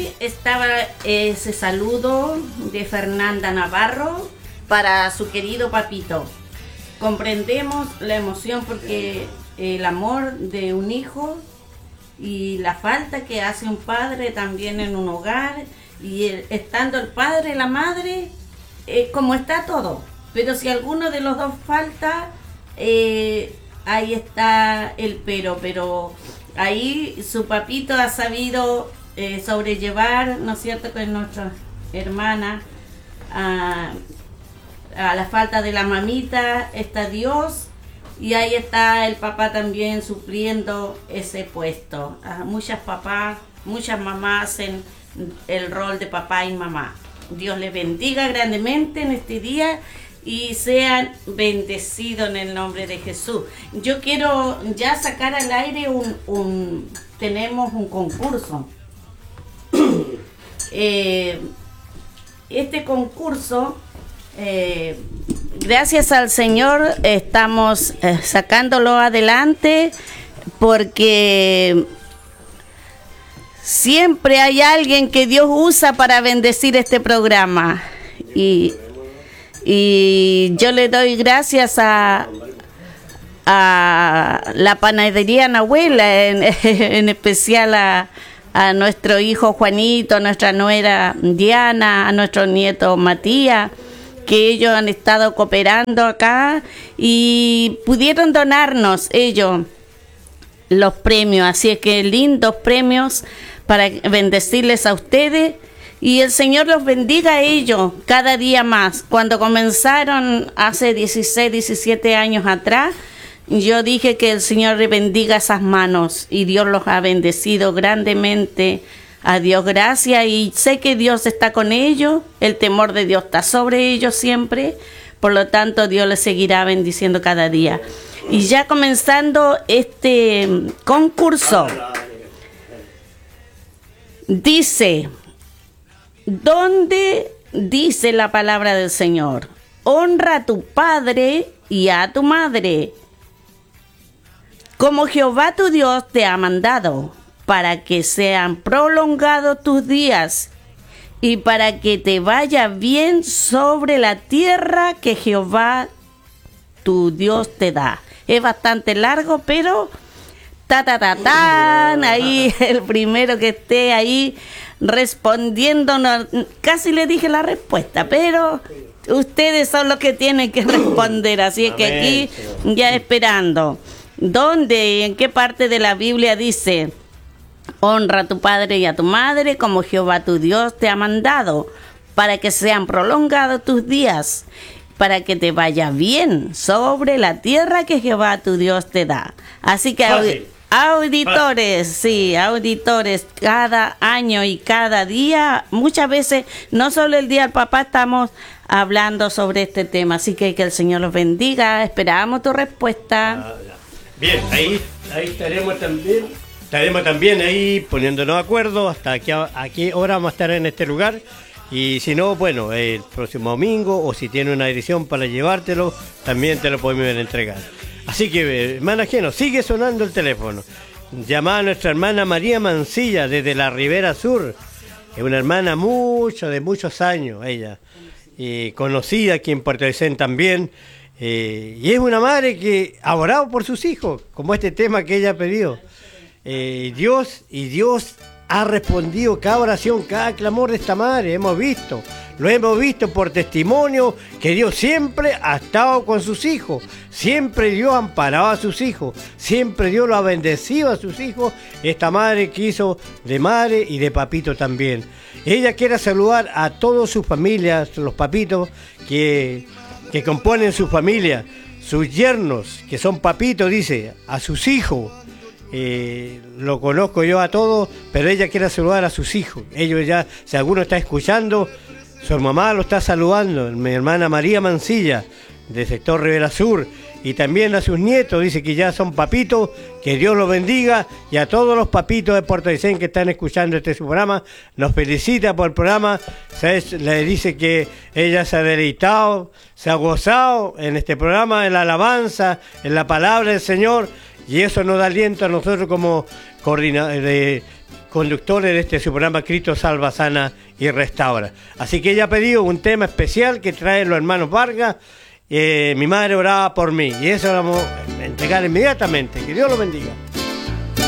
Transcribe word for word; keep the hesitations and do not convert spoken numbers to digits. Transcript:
estaba ese saludo de Fernanda Navarro para su querido papito. Comprendemos la emoción porque el amor de un hijo y la falta que hace un padre también en un hogar, y el, estando el padre, la madre, eh, como está todo. Pero si alguno de los dos falta, eh, ahí está el pero, pero ahí su papito ha sabido eh, sobrellevar, ¿no es cierto?, con nuestra hermana, a, a la falta de la mamita, está Dios, y ahí está el papá también supliendo ese puesto. A muchas papás, muchas mamás hacen el rol de papá y mamá. Dios les bendiga grandemente en este día y sean bendecidos en el nombre de Jesús. Yo quiero ya sacar al aire un, un tenemos un concurso. eh, este concurso, eh, gracias al Señor, estamos eh, sacándolo adelante porque siempre hay alguien que Dios usa para bendecir este programa. Y Y yo le doy gracias a, a la panadería Nahuela, en, en especial a, a nuestro hijo Juanito, a nuestra nuera Diana, a nuestro nieto Matías, que ellos han estado cooperando acá y pudieron donarnos ellos los premios. Así es que lindos premios para bendecirles a ustedes. Y el Señor los bendiga a ellos cada día más. Cuando comenzaron hace dieciséis, diecisiete años atrás, yo dije que el Señor le bendiga esas manos. Y Dios los ha bendecido grandemente. A Dios gracias. Y sé que Dios está con ellos. El temor de Dios está sobre ellos siempre. Por lo tanto, Dios les seguirá bendiciendo cada día. Y ya comenzando este concurso, dice... ¿Dónde dice la palabra del Señor? Honra a tu padre y a tu madre, como Jehová tu Dios te ha mandado, para que sean prolongados tus días y para que te vaya bien sobre la tierra que Jehová tu Dios te da. Es bastante largo, pero ta ta ta tan, ahí el primero que esté ahí respondiendo, no, casi le dije la respuesta, pero ustedes son los que tienen que responder, así es que aquí ya esperando. ¿Dónde, en qué parte de la Biblia dice: honra a tu padre y a tu madre como Jehová tu Dios te ha mandado, para que sean prolongados tus días, para que te vaya bien sobre la tierra que Jehová tu Dios te da? Así que Fácil. Auditores, sí, auditores, cada año y cada día, muchas veces, no solo el Día del Papá, estamos hablando sobre este tema, así que que el Señor los bendiga, esperamos tu respuesta. Bien, ahí, ahí estaremos también, estaremos también ahí poniéndonos de acuerdo hasta aquí, a qué hora vamos a estar en este lugar, y si no, bueno, el próximo domingo, o si tiene una dirección para llevártelo, también te lo podemos entregar. Así que, hermana Geno, sigue sonando el teléfono. Llamada a nuestra hermana María Mancilla desde la Ribera Sur. Es una hermana mucho, de muchos años, ella. Eh, conocida aquí en Puerto Aysén también. Eh, y es una madre que ha orado por sus hijos, como este tema que ella ha pedido. Eh, Dios, y Dios ha respondido cada oración, cada clamor de esta madre. Hemos visto, lo hemos visto por testimonio, que Dios siempre ha estado con sus hijos, siempre Dios ha amparado a sus hijos, siempre Dios lo ha bendecido a sus hijos. Esta madre que hizo de madre y de papito también. Ella quiere saludar a todas sus familias, los papitos que, que componen su familia, sus yernos, que son papitos, dice, a sus hijos. Eh, lo conozco yo a todos, pero ella quiere saludar a sus hijos. Ellos ya, si alguno está escuchando, su mamá lo está saludando, mi hermana María Mancilla, del sector Rivera Sur, y también a sus nietos, dice que ya son papitos, que Dios los bendiga, y a todos los papitos de Puerto Aysén que están escuchando este programa, nos felicita por el programa, se, le dice que ella se ha deleitado, se ha gozado en este programa, en la alabanza, en la palabra del Señor. Y eso nos da aliento a nosotros como coordinadores, conductores de este su programa Cristo Salva, Sana y Restaura. Así que ella ha pedido un tema especial que traen los hermanos Vargas. Eh, mi madre oraba por mí, y eso lo vamos a entregar inmediatamente. Que Dios lo bendiga.